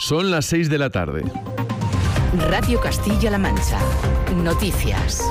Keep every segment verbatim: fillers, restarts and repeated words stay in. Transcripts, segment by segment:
Son las seis de la tarde. Radio Castilla-La Mancha. Noticias.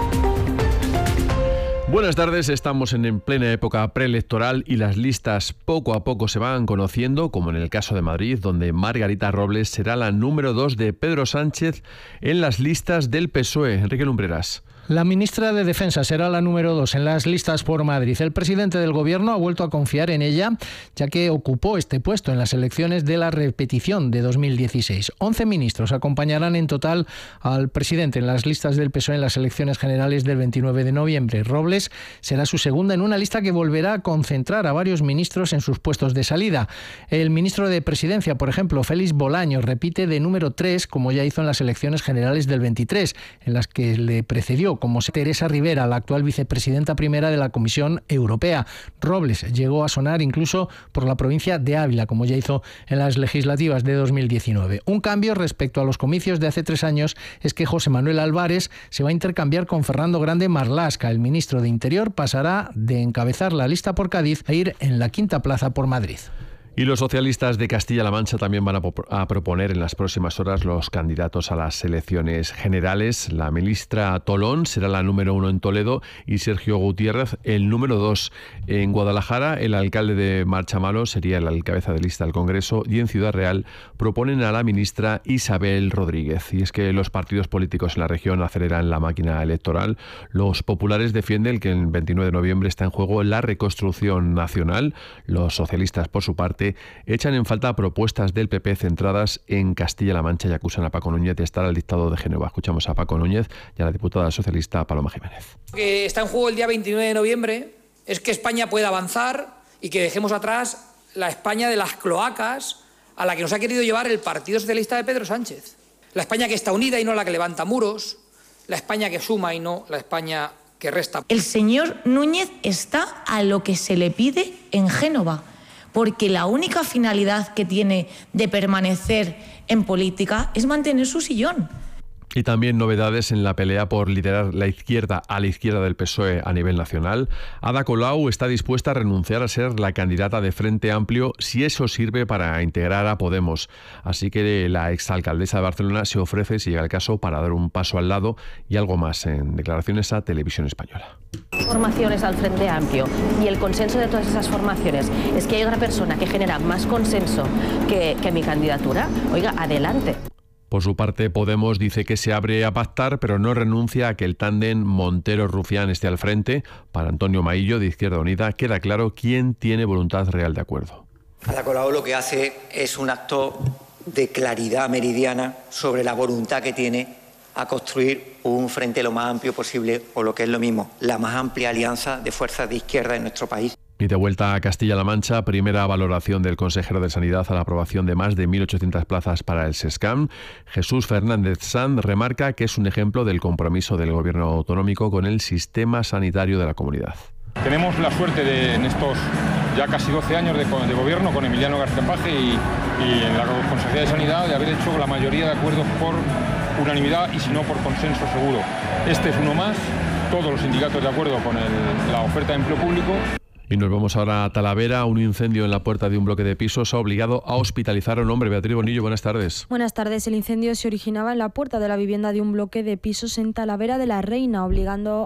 Buenas tardes, estamos en plena época preelectoral y las listas poco a poco se van conociendo, como en el caso de Madrid, donde Margarita Robles será la número dos de Pedro Sánchez en las listas del P S O E. Enrique Lumbreras. La ministra de Defensa será la número dos en las listas por Madrid. El presidente del Gobierno ha vuelto a confiar en ella, ya que ocupó este puesto en las elecciones de la repetición de dos mil dieciséis. Once ministros acompañarán en total al presidente en las listas del P S O E en las elecciones generales del veintinueve de noviembre. Robles será su segunda en una lista que volverá a concentrar a varios ministros en sus puestos de salida. El ministro de Presidencia, por ejemplo, Félix Bolaños, repite de número tres, como ya hizo en las elecciones generales del veintitrés, en las que le precedió como Teresa Rivera, la actual vicepresidenta primera de la Comisión Europea. Robles llegó a sonar incluso por la provincia de Ávila, como ya hizo en las legislativas de dos mil diecinueve. Un cambio respecto a los comicios de hace tres años es que José Manuel Álvarez se va a intercambiar con Fernando Grande Marlaska. El ministro de Interior pasará de encabezar la lista por Cádiz a ir en la quinta plaza por Madrid. Y los socialistas de Castilla-La Mancha también van a, a proponer en las próximas horas los candidatos a las elecciones generales. La ministra Tolón será la número uno en Toledo y Sergio Gutiérrez el número dos. En Guadalajara, el alcalde de Marchamalo sería el cabeza de lista del Congreso, y en Ciudad Real proponen a la ministra Isabel Rodríguez. Y es que los partidos políticos en la región aceleran la máquina electoral. Los populares defienden que el veintinueve de noviembre está en juego la reconstrucción nacional. Los socialistas, por su parte, echan en falta propuestas del P P centradas en Castilla-La Mancha y acusan a Paco Núñez de estar al dictado de Génova. Escuchamos a Paco Núñez y a la diputada socialista Paloma Jiménez. Lo que está en juego el día veintinueve de noviembre es que España pueda avanzar y que dejemos atrás la España de las cloacas a la que nos ha querido llevar el Partido Socialista de Pedro Sánchez. La España que está unida y no la que levanta muros, la España que suma y no la España que resta. El señor Núñez está a lo que se le pide en Génova, porque la única finalidad que tiene de permanecer en política es mantener su sillón. Y también novedades en la pelea por liderar la izquierda a la izquierda del P S O E a nivel nacional. Ada Colau está dispuesta a renunciar a ser la candidata de Frente Amplio si eso sirve para integrar a Podemos. Así que la exalcaldesa de Barcelona se ofrece, si llega el caso, para dar un paso al lado y algo más en declaraciones a Televisión Española. Formaciones al Frente Amplio y el consenso de todas esas formaciones es que hay otra persona que genera más consenso que, que mi candidatura. Oiga, adelante. Por su parte, Podemos dice que se abre a pactar, pero no renuncia a que el tándem Montero-Rufián esté al frente. Para Antonio Maillo, de Izquierda Unida, queda claro quién tiene voluntad real de acuerdo. Ada Colau lo que hace es un acto de claridad meridiana sobre la voluntad que tiene a construir un frente lo más amplio posible, o lo que es lo mismo, la más amplia alianza de fuerzas de izquierda en nuestro país. Y de vuelta a Castilla-La Mancha, primera valoración del consejero de Sanidad a la aprobación de más de mil ochocientas plazas para el SESCAM. Jesús Fernández Sanz remarca que es un ejemplo del compromiso del gobierno autonómico con el sistema sanitario de la comunidad. Tenemos la suerte de, en estos ya casi doce años de, de gobierno con Emiliano García Paje y, y en la Consejería de Sanidad, de haber hecho la mayoría de acuerdos por unanimidad y si no por consenso seguro. Este es uno más, todos los sindicatos de acuerdo con el, la oferta de empleo público. Y nos vamos ahora a Talavera. Un incendio en la puerta de un bloque de pisos ha obligado a hospitalizar a un hombre. Beatriz Bonillo, buenas tardes. Buenas tardes. El incendio se originaba en la puerta de la vivienda de un bloque de pisos en Talavera de la Reina, obligando